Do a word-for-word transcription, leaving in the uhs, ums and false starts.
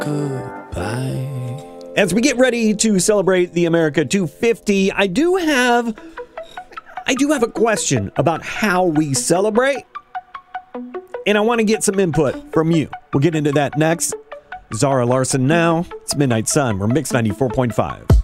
Goodbye. As we get ready to celebrate the America two fifty, I do have I do have a question about how we celebrate. And I want to get some input from you. We'll get into that next. Zara Larson now. It's Midnight Sun. We're Mix ninety-four point five.